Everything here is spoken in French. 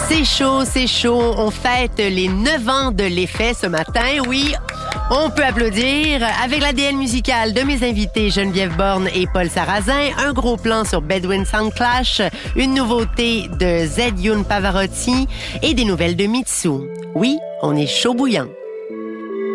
C'est chaud, c'est chaud. On fête les 9 ans de l'effet ce matin. Oui, on peut applaudir. Avec l'ADN musical de mes invités Geneviève Borne et Paul Sarrazin, un gros plan sur Bedouin Soundclash, une nouveauté de Z Youn Pavarotti et des nouvelles de Mitsou. Oui, on est chaud bouillant.